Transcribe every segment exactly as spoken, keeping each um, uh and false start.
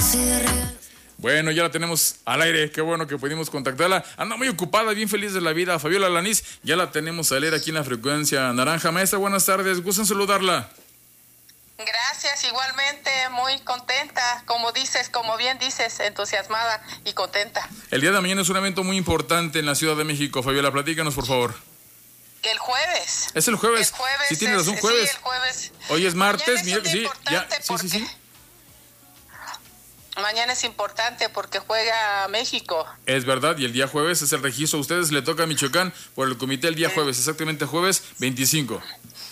Bueno, ya la tenemos al aire, qué bueno que pudimos contactarla. Anda muy ocupada, bien feliz de la vida, Fabiola Alanís, ya la tenemos al aire aquí en la frecuencia naranja. Maestra, buenas tardes, gusto en saludarla. Gracias, igualmente, muy contenta, como dices, como bien dices, entusiasmada y contenta. El día de mañana es un evento muy importante en la Ciudad de México, Fabiola, platícanos por favor. El jueves. Es el jueves. El jueves. Sí, tienes razón, jueves. Sí, el jueves. Hoy es martes, Mañana es sí, ya, sí, sí, sí. Mañana es importante porque juega México. Es verdad, y el día jueves es el registro. A ustedes le toca a Michoacán por el comité el día sí. jueves, exactamente jueves veinticinco.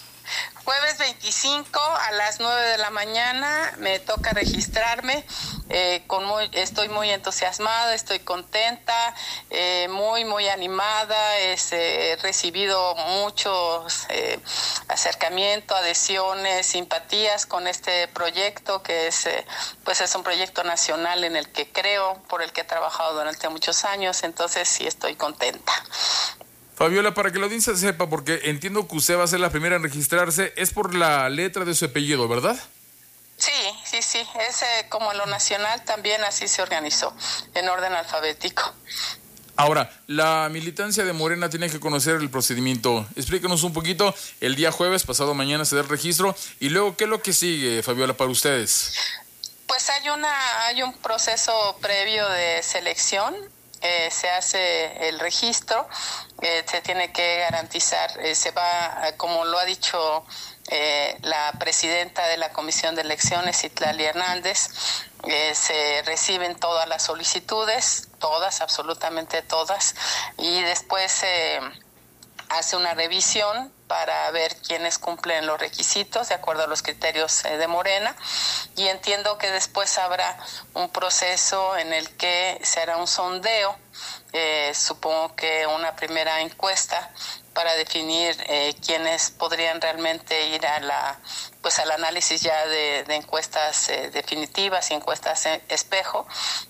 Jueves veinticinco a las nueve de la mañana me toca registrarme. Eh, con muy, estoy muy entusiasmada, estoy contenta, eh, muy, muy animada. Es, eh, he recibido muchos eh, acercamientos, adhesiones, simpatías con este proyecto, que es, eh, pues es un proyecto nacional en el que creo, por el que he trabajado durante muchos años. Entonces sí estoy contenta. Fabiola, para que la audiencia sepa, porque entiendo que usted va a ser la primera en registrarse, es por la letra de su apellido, ¿verdad? Sí, sí, sí, es eh, como lo nacional también así se organizó, en orden alfabético. Ahora, la militancia de Morena tiene que conocer el procedimiento. Explícanos un poquito, el día jueves, pasado mañana se da el registro, y luego, ¿qué es lo que sigue, Fabiola, para ustedes? Pues hay una, hay un proceso previo de selección. Eh, se hace el registro, eh, se tiene que garantizar, eh, se va, como lo ha dicho eh, la presidenta de la Comisión de Elecciones, Citlali Hernández, eh, se reciben todas las solicitudes, todas, absolutamente todas, y después se eh, hace una revisión para ver quiénes cumplen los requisitos de acuerdo a los criterios eh, de Morena, y entiendo que después habrá un proceso en el que se hará un sondeo, eh, supongo que una primera encuesta para definir eh, quiénes podrían realmente ir a la pues al análisis ya de, de encuestas eh, definitivas y encuestas eh, espejo,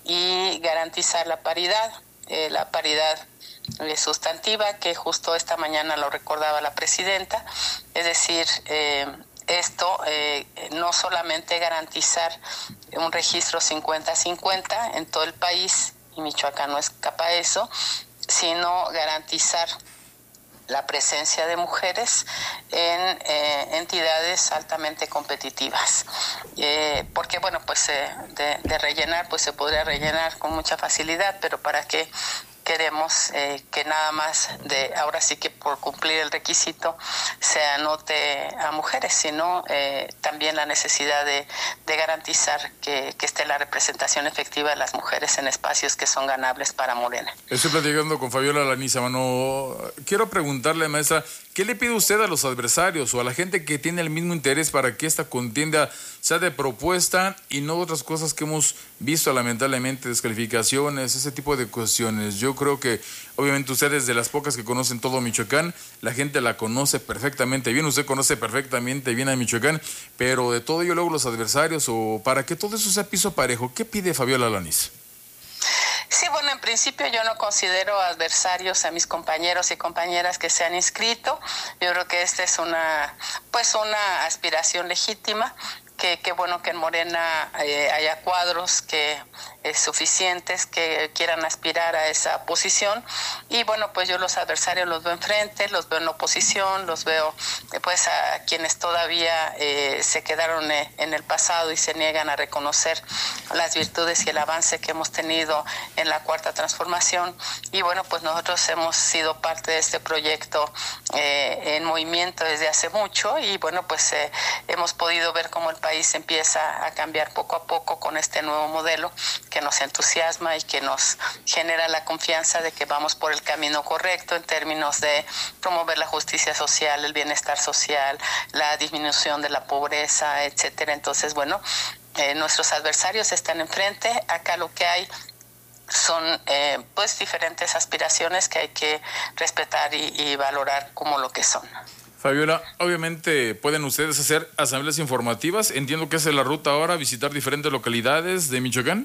y garantizar la paridad, eh, la paridad sustantiva, que justo esta mañana lo recordaba la presidenta, es decir, eh, esto eh, no solamente garantizar un registro cincuenta cincuenta en todo el país, y Michoacán no escapa a eso, sino garantizar la presencia de mujeres en eh, entidades altamente competitivas, eh, porque bueno, pues eh, de, de rellenar, pues se podría rellenar con mucha facilidad, pero ¿para qué queremos eh, que nada más de ahora sí que por cumplir el requisito se anote a mujeres, sino eh, también la necesidad de, de garantizar que, que esté la representación efectiva de las mujeres en espacios que son ganables para Morena? Estoy platicando con Fabiola Alanís, mano. Quiero preguntarle, maestra, ¿qué le pide usted a los adversarios o a la gente que tiene el mismo interés para que esta contienda sea de propuesta y no otras cosas que hemos visto lamentablemente, descalificaciones, ese tipo de cuestiones? Yo creo que obviamente ustedes, de las pocas que conocen todo Michoacán, la gente la conoce perfectamente bien, usted conoce perfectamente bien a Michoacán, pero de todo ello luego los adversarios, o para que todo eso sea piso parejo, ¿qué pide Fabiola Alanís? Sí, bueno, en principio yo no considero adversarios a mis compañeros y compañeras que se han inscrito. Yo creo que esta es una, pues una aspiración legítima. Que, que bueno que en Morena eh, haya cuadros que eh, suficientes que quieran aspirar a esa posición, y bueno, pues yo los adversarios los veo enfrente, los veo en oposición, los veo eh, pues a quienes todavía eh, se quedaron eh, en el pasado y se niegan a reconocer las virtudes y el avance que hemos tenido en la Cuarta Transformación. Y bueno, pues nosotros hemos sido parte de este proyecto eh, en movimiento desde hace mucho, y bueno, pues eh, hemos podido ver cómo el país país empieza a cambiar poco a poco con este nuevo modelo que nos entusiasma y que nos genera la confianza de que vamos por el camino correcto en términos de promover la justicia social, el bienestar social, la disminución de la pobreza, etcétera. Entonces, bueno, eh, nuestros adversarios están enfrente. Acá lo que hay son eh, pues diferentes aspiraciones que hay que respetar y, y valorar como lo que son. Fabiola, obviamente pueden ustedes hacer asambleas informativas. Entiendo que esa es la ruta ahora, visitar diferentes localidades de Michoacán.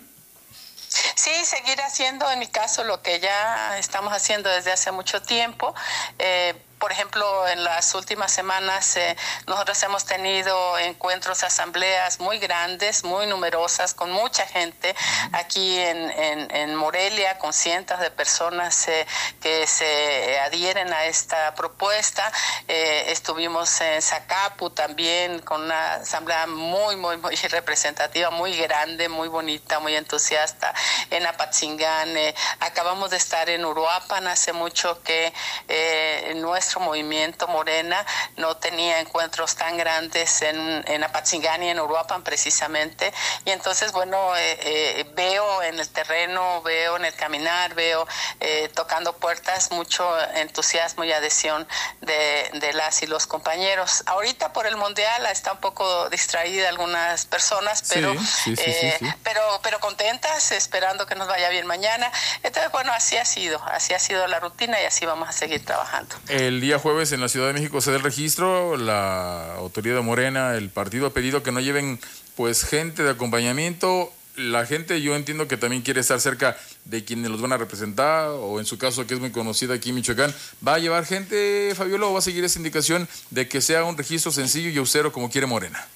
Sí, seguir haciendo en mi caso lo que ya estamos haciendo desde hace mucho tiempo. Eh, por ejemplo, en las últimas semanas eh, nosotros hemos tenido encuentros, asambleas muy grandes, muy numerosas, con mucha gente aquí en, en, en Morelia, con cientos de personas eh, que se adhieren a esta propuesta. Eh, estuvimos en Zacapu también con una asamblea muy, muy, muy representativa, muy grande, muy bonita, muy entusiasta. En Apatzingán, eh, acabamos de estar en Uruapan, hace mucho que eh, nuestro movimiento Morena no tenía encuentros tan grandes en, en Apatzingán y en Uruapan precisamente, y entonces bueno, eh, eh, veo en el terreno, veo en el caminar, veo eh, tocando puertas mucho entusiasmo y adhesión de, de las y los compañeros. Ahorita por el Mundial está un poco distraída algunas personas, pero sí, sí, sí, eh, sí, sí. pero pero contentas, esperando que nos vaya bien mañana. Entonces bueno, así ha sido, así ha sido la rutina y así vamos a seguir trabajando. El día jueves en la Ciudad de México se da el registro, la autoridad Morena, el partido ha pedido que no lleven pues gente de acompañamiento. La gente, yo entiendo que también quiere estar cerca de quienes los van a representar, o en su caso, que es muy conocida aquí en Michoacán. ¿Va a llevar gente, Fabiola, o va a seguir esa indicación de que sea un registro sencillo y austero como quiere Morena?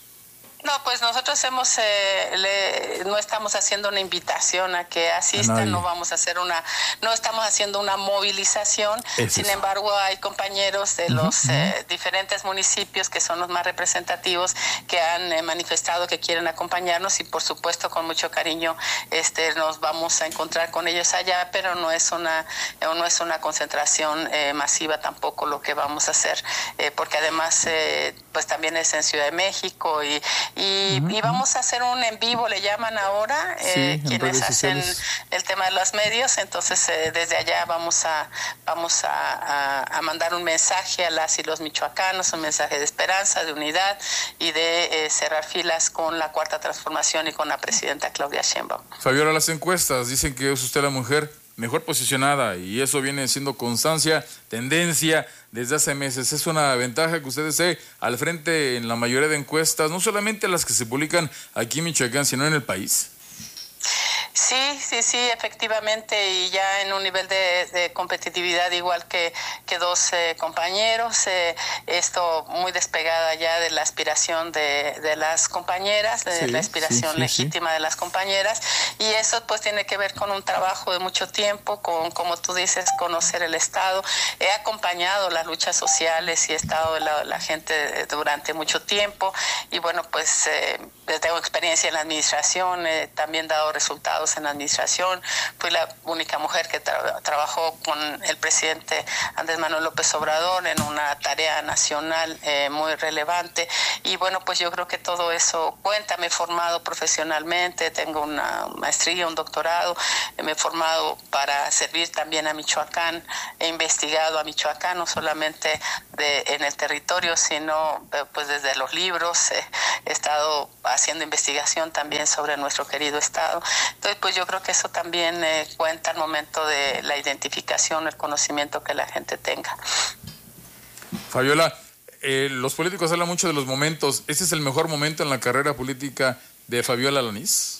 No, pues nosotros hemos eh, le, no estamos haciendo una invitación a que asistan, no vamos a hacer una, no estamos haciendo una movilización. Es Sin eso. embargo, hay compañeros de uh-huh, los uh-huh. Eh, diferentes municipios que son los más representativos que han eh, manifestado que quieren acompañarnos, y por supuesto con mucho cariño este nos vamos a encontrar con ellos allá, pero no es una eh, no es una concentración eh, masiva tampoco lo que vamos a hacer, eh, porque además eh, pues también es en Ciudad de México y Y, uh-huh. y vamos a hacer un en vivo, le llaman ahora, eh, sí, quienes hacen el tema de los medios. Entonces eh, desde allá vamos a vamos a, a, a mandar un mensaje a las y los michoacanos, un mensaje de esperanza, de unidad y de eh, cerrar filas con la Cuarta Transformación y con la presidenta Claudia Sheinbaum. Fabiola, las encuestas dicen que es usted la mujer mejor posicionada, y eso viene siendo constancia, tendencia desde hace meses. Es una ventaja que usted esté al frente en la mayoría de encuestas, no solamente las que se publican aquí en Michoacán, sino en el país. Sí, sí, sí, efectivamente, y ya en un nivel de, de competitividad igual que, que dos eh, compañeros, eh, esto muy despegada ya de la aspiración de, de las compañeras, de sí, la aspiración sí, sí, legítima sí. de las compañeras, y eso pues tiene que ver con un trabajo de mucho tiempo, con, como tú dices, conocer el Estado. He acompañado las luchas sociales y he estado de la, la gente durante mucho tiempo, y bueno, pues eh, tengo experiencia en la administración, eh, también he dado resultados en la administración. Fui la única mujer que tra- trabajó con el presidente Andrés Manuel López Obrador en una tarea nacional eh, muy relevante, y bueno, pues yo creo que todo eso cuenta. Me he formado profesionalmente, tengo una maestría, un doctorado, eh, me he formado para servir también a Michoacán, he investigado a Michoacán, no solamente de, en el territorio, sino eh, pues desde los libros, eh, he estado haciendo investigación también sobre nuestro querido Estado. Entonces, pues yo creo que eso también eh, cuenta al momento de la identificación, el conocimiento que la gente tenga. Fabiola, eh, los políticos hablan mucho de los momentos. ¿Este es el mejor momento en la carrera política de Fabiola Alanís?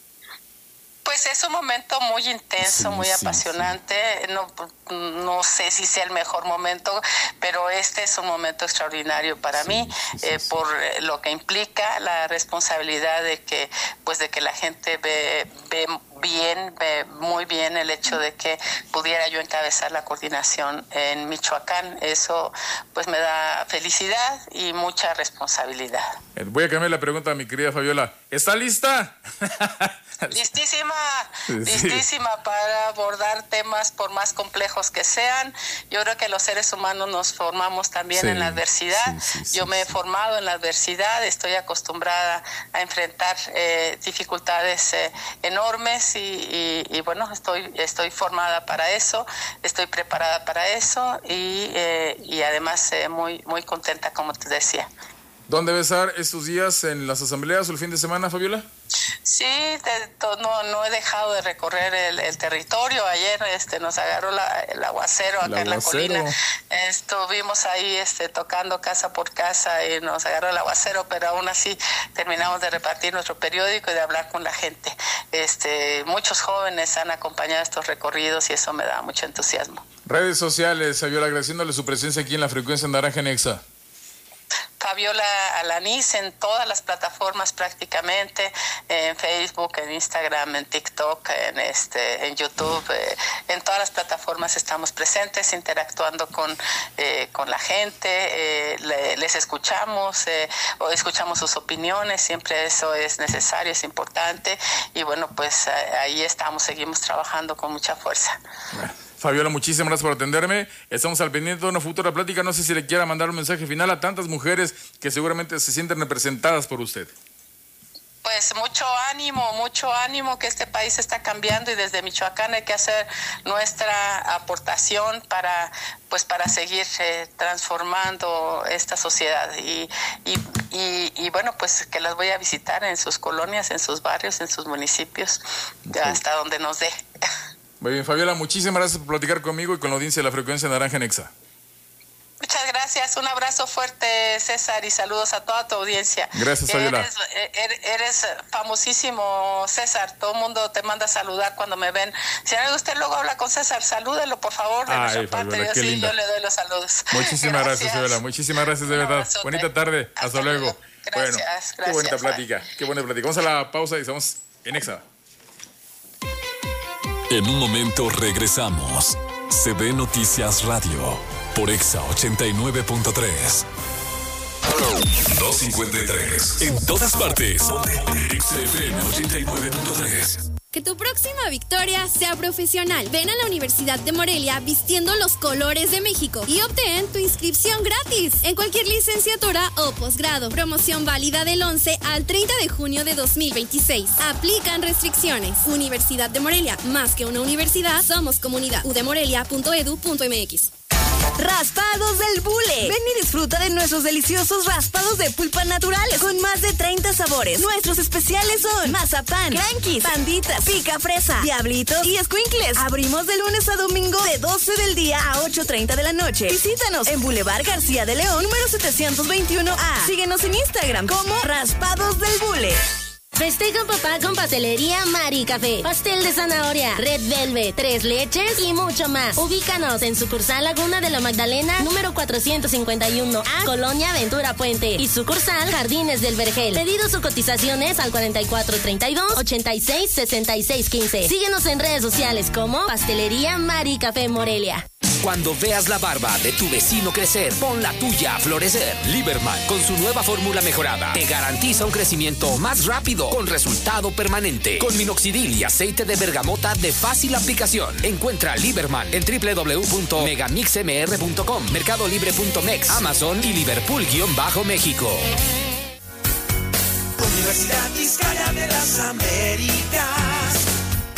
Pues es un momento muy intenso, sí, muy sí, apasionante. Sí. No, no sé si sea el mejor momento, pero este es un momento extraordinario para sí, mí, sí, sí, eh, sí. por lo que implica la responsabilidad de que, pues, de que la gente ve, ve bien, ve muy bien el hecho de que pudiera yo encabezar la coordinación en Michoacán. Eso, pues, me da felicidad y mucha responsabilidad. Voy a cambiar la pregunta a mi querida Fabiola. ¿Está lista? Listísima, sí. listísima para abordar temas por más complejos que sean. Yo creo que los seres humanos nos formamos también sí, en la adversidad. Sí, sí, Yo sí, me he formado en la adversidad, estoy acostumbrada a enfrentar eh, dificultades eh, enormes y, y, y bueno, estoy estoy formada para eso, estoy preparada para eso y, eh, y además eh, muy, muy contenta, como te decía. ¿Dónde va a estar estos días, en las asambleas o el fin de semana, Fabiola? Sí, de, to, no no he dejado de recorrer el, el territorio. Ayer este nos agarró la, el aguacero acá el aguacero. en la colina. Estuvimos ahí este tocando casa por casa y nos agarró el aguacero, pero aún así terminamos de repartir nuestro periódico y de hablar con la gente. este, muchos jóvenes han acompañado estos recorridos y eso me da mucho entusiasmo. Redes sociales, Fabiola, agradeciéndole su presencia aquí en la frecuencia naranja en Exa. Fabiola Alanís en todas las plataformas prácticamente, en Facebook, en Instagram, en TikTok, en este, en YouTube, eh, en todas las plataformas estamos presentes, interactuando con, eh, con la gente, eh, le, les escuchamos, eh, o escuchamos sus opiniones, siempre eso es necesario, es importante, y bueno, pues ahí estamos, seguimos trabajando con mucha fuerza. Bueno. Fabiola, muchísimas gracias por atenderme. Estamos al pendiente de una futura plática. No sé si le quiera mandar un mensaje final a tantas mujeres que seguramente se sienten representadas por usted. Pues mucho ánimo, mucho ánimo, que este país está cambiando y desde Michoacán hay que hacer nuestra aportación para, pues, para seguir eh, transformando esta sociedad. Y, y, y, y bueno, pues que las voy a visitar en sus colonias, en sus barrios, en sus municipios, sí, hasta donde nos dé. Muy bien, Fabiola, muchísimas gracias por platicar conmigo y con la audiencia de la frecuencia naranja en Exa. Muchas gracias, un abrazo fuerte, César, y saludos a toda tu audiencia. Gracias, Fabiola. Eres, eres, eres famosísimo, César, todo el mundo te manda a saludar cuando me ven. Si no, usted luego habla con César, salúdelo, por favor, de Ay, Fabiola, qué sí, linda. Yo le doy los saludos. Muchísimas gracias, gracias Fabiola, muchísimas gracias de verdad. Bonita tarde, hasta, hasta luego. luego. Gracias, bueno, gracias. Qué bonita plática, qué buena plática. Vamos a la pausa y estamos en Exa. En un momento regresamos. C B Noticias Radio por Exa ochenta y nueve punto tres. dos cincuenta y tres. En todas partes. Exa F M ochenta y nueve punto tres. Que tu próxima victoria sea profesional. Ven a la Universidad de Morelia vistiendo los colores de México y obtén tu inscripción gratis en cualquier licenciatura o posgrado. Promoción válida del once al treinta de junio de dos mil veintiséis. Aplican restricciones. Universidad de Morelia, más que una universidad, somos comunidad. u d morelia punto e d u punto m x. Raspados del Bule. Ven y disfruta de nuestros deliciosos raspados de pulpa naturales con más de treinta sabores. Nuestros especiales son mazapán, crankies, panditas, pica fresa, diablito y escuincles. Abrimos de lunes a domingo de doce del día a ocho treinta de la noche. Visítanos en Boulevard García de León, número setecientos veintiuno A. Síguenos en Instagram como Raspados del Bule. Festeja papá con Pastelería Mari Café. Pastel de zanahoria, red velvet, tres leches y mucho más. Ubícanos en sucursal Laguna de la Magdalena, número cuatrocientos cincuenta y uno A, Colonia Ventura Puente. Y sucursal Jardines del Vergel. Pedidos o cotizaciones al cuarenta y cuatro treinta y dos, ochenta y seis, sesenta y seis quince. Síguenos en redes sociales como Pastelería Mari Café Morelia. Cuando veas la barba de tu vecino crecer, pon la tuya a florecer. Lieberman, con su nueva fórmula mejorada, te garantiza un crecimiento más rápido, con resultado permanente. Con minoxidil y aceite de bergamota de fácil aplicación. Encuentra Lieberman en doble u doble u doble u punto megamix m r punto com, mercado libre punto mex, Amazon y Liverpool-México. Universidad Vizcaya de las Américas.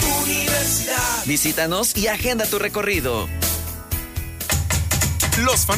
Universidad. Visítanos y agenda tu recorrido. Los